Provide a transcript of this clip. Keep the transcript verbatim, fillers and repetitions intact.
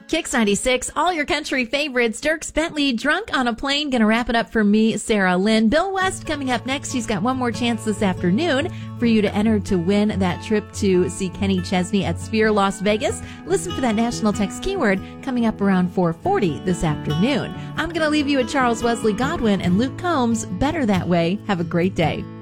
Kicks ninety-six, all your country favorites. Dierks Bentley, Drunk on a Plane, gonna wrap it up for me, Sarah Lynn. Bill West coming up next. He's got one more chance this afternoon for you to enter to win that trip to see Kenny Chesney at Sphere Las Vegas. Listen for that national text keyword coming up around four forty this afternoon. I'm gonna leave you with Charles Wesley Godwin and Luke Combs, Better That Way. Have a great day.